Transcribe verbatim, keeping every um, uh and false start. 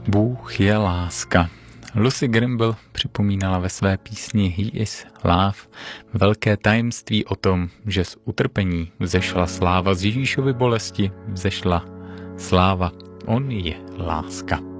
Bůh je láska. Lucy Grimble připomínala ve své písni He is Love velké tajemství o tom, že z utrpení vzešla sláva, z Ježíšovy bolesti vzešla sláva. On je láska.